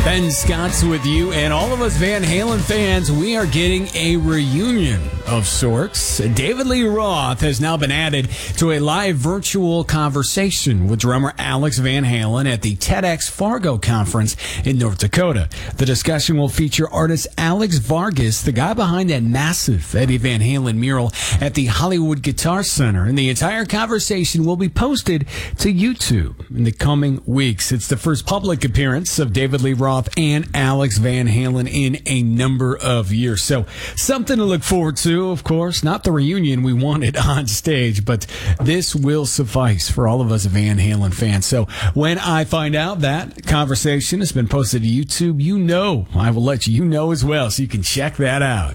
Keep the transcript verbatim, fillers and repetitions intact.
Ben Scott's with you, and all of us Van Halen fans, we are getting a reunion of sorts. David Lee Roth has now been added to a live virtual conversation with drummer Alex Van Halen at the TEDx Fargo conference in North Dakota. The discussion will feature artist Alex Vargas, the guy behind that massive Eddie Van Halen mural at the Hollywood Guitar Center, and the entire conversation will be posted to YouTube in the coming weeks. It's the first public appearance of David Lee Roth and Alex Van Halen in a number of years. So something to look forward to, of course. Not the reunion we wanted on stage, but this will suffice for all of us Van Halen fans. So when I find out that conversation has been posted to YouTube, you know I will let you know as well, so you can check that out.